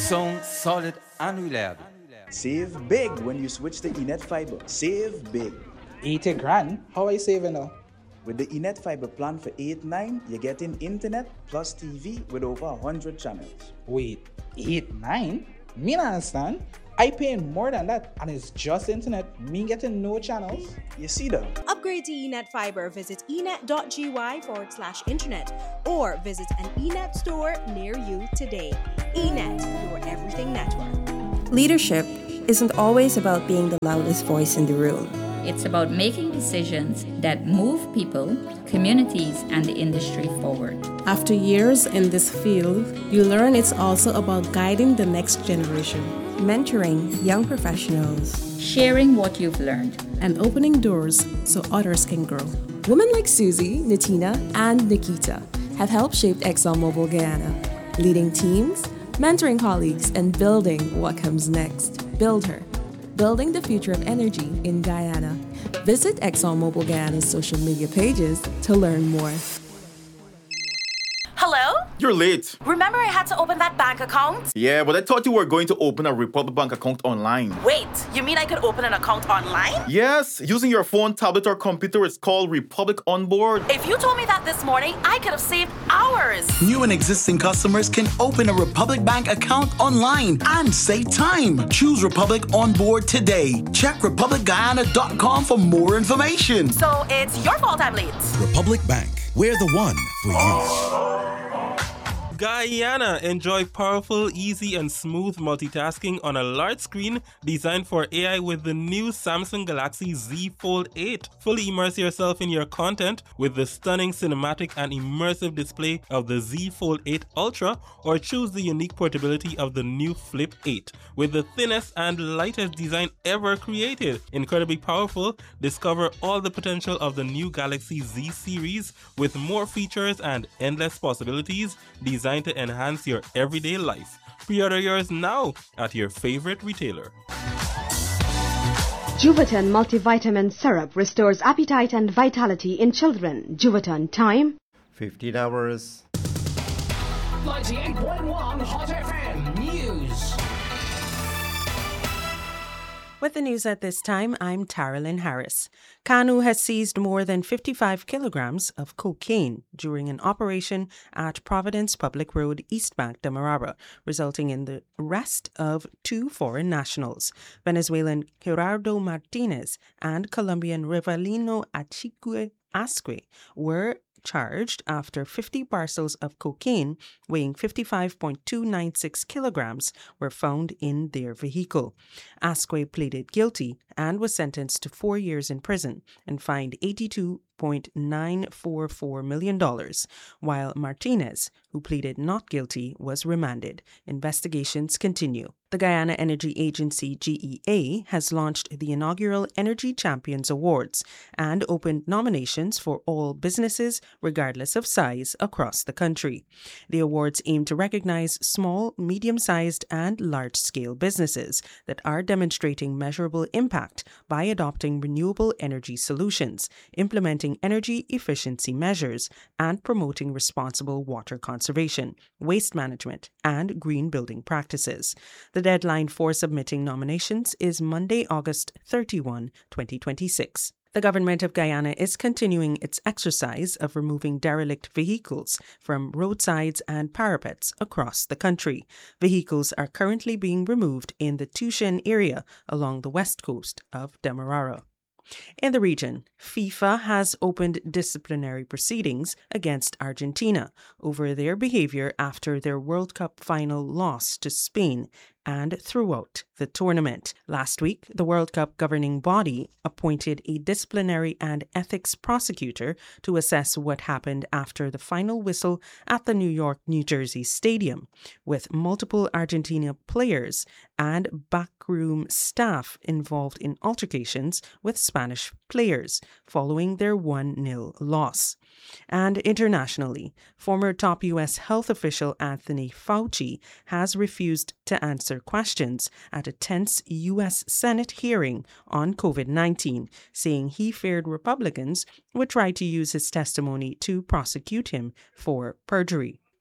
Som solid and reliable. Save big when you switch to Enet Fiber. Save big. 80 grand? How I saving now? With the Enet Fiber plan for 8-9, you're getting internet plus TV with over 100 channels. Wait, 8-9? Me not understand. I paying more than that, and it's just internet. Me getting no channels. You see that? Upgrade to Enet Fiber. Visit enet.gy/internet or visit an Enet store near you today. Enet, your everything network. Leadership isn't always about being the loudest voice in the room. It's about making decisions that move people, communities, and the industry forward. After years in this field, you learn it's also about guiding the next generation, Mentoring young professionals. Sharing what you've learned. and opening doors so others can grow. Women like Susie, Natina, and Nikita have helped shape ExxonMobil Guyana, leading teams, mentoring colleagues, and building what comes next. Build her. Building the future of energy in Guyana. Visit ExxonMobil Guyana's social media pages to learn more. Hello? You're late. Remember I had to open that bank account? Yeah, but I thought you were going to open a Republic Bank account online. Wait, you mean I could open an account online? Yes, using your phone, tablet, or computer. It's called Republic Onboard. If you told me that this morning, I could have saved hours. New and existing customers can open a Republic Bank account online and save time. Choose Republic Onboard today. Check republicguyana.com for more information. So it's your fault I'm late. Republic Bank, we're the one for you. Guyana, enjoy powerful, easy, and smooth multitasking on a large screen designed for AI with the new Samsung Galaxy Z Fold 8. Fully immerse yourself in your content with the stunning cinematic and immersive display of the Z Fold 8 Ultra, or choose the unique portability of the new Flip 8 with the thinnest and lightest design ever created. Incredibly powerful, discover all the potential of the new Galaxy Z series with more features and endless possibilities designed to enhance your everyday life. Pre-order yours now at your favorite retailer. Juvaton multivitamin syrup restores appetite and vitality in children. Juvaton time 15 hours. 98.1 Hot FM News. With the news at this time, I'm Taralyn Harris. KANU has seized more than 55 kilograms of cocaine during an operation at Providence Public Road, East Bank, Demerara, resulting in the arrest of 2 foreign nationals. Venezuelan Gerardo Martinez and Colombian Rivalino Achique Asque were charged after 50 parcels of cocaine weighing 55.296 kilograms were found in their vehicle. Asque pleaded guilty and was sentenced to 4 years in prison and fined $82.944 million, while Martinez, who pleaded not guilty, was remanded. Investigations continue. The Guyana Energy Agency, GEA, has launched the inaugural Energy Champions Awards and opened nominations for all businesses, regardless of size, across the country. The awards aim to recognize small, medium-sized, and large-scale businesses that are demonstrating measurable impact by adopting renewable energy solutions, implementing energy efficiency measures, and promoting responsible water conservation, waste management, and green building practices. The deadline for submitting nominations is Monday, August 31, 2026. The government of Guyana is continuing its exercise of removing derelict vehicles from roadsides and parapets across the country. Vehicles are currently being removed in the Tushen area along the west coast of Demerara. In the region, FIFA has opened disciplinary proceedings against Argentina over their behavior after their World Cup final loss to Spain and throughout the tournament. Last week, the World Cup governing body appointed a disciplinary and ethics prosecutor to assess what happened after the final whistle at the New York-New Jersey Stadium, with multiple Argentina players and backroom staff involved in altercations with Spanish players following their 1-0 loss. And internationally, former top U.S. health official Anthony Fauci has refused to answer questions at a tense U.S. Senate hearing on COVID-19, saying he feared Republicans would try to use his testimony to prosecute him for perjury.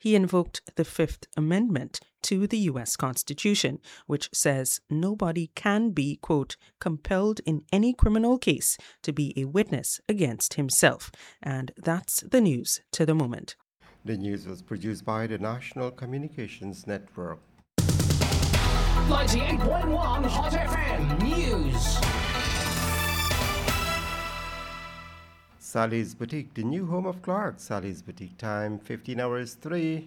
he invoked the Fifth Amendment to the U.S. Constitution, which says nobody can be, quote, compelled in any criminal case to be a witness against himself. And that's the news to the moment. The news was produced by the National Communications Network. 98.1 Hot FM News. Sally's Boutique, the new home of Clark. Sally's Boutique time, 15 hours 3.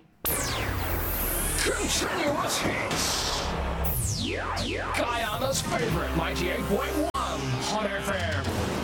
Continuous hits. Guyana's favorite 98.1 Hot FM.